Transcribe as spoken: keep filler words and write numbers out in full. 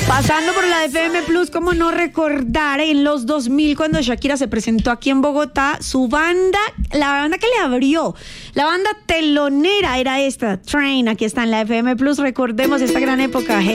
Pasando por la F M Plus, ¿cómo no recordar en los dos mil cuando Shakira se presentó aquí en Bogotá? Su banda, la banda que le abrió, la banda telonera era esta, Train. Aquí está en la F M Plus. Recordemos esta gran época. Hey.